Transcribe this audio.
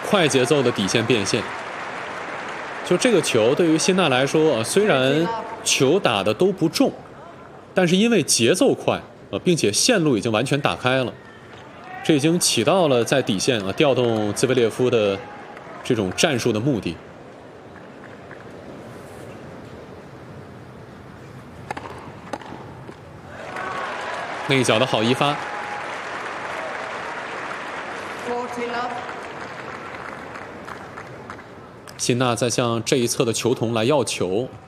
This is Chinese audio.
快节奏的底线变现。就这个球对于辛纳来说虽然球打的都不重，但是因为节奏快并且线路已经完全打开了，这已经起到了在底线调动兹维列夫的这种战术的目的。那一脚的好一发，辛纳在向这一侧的球童来要球。